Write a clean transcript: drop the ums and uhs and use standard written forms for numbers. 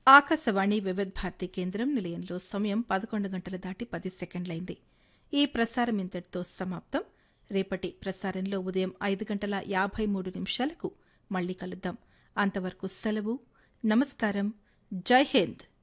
ఆకాశవాణి వివిధ భారతి కేంద్రం నిలయంలో సమయం 11 గంటలు దాటి 10 సెకండ్లైంది. ఈ ప్రసారం ఇంతటితో సమాప్తం. రేపటి ప్రసారంలో ఉదయం 5:53 మళ్ళీ కలుద్దాం. అంతవరకు సెలవు. నమస్కారం. జై హింద్.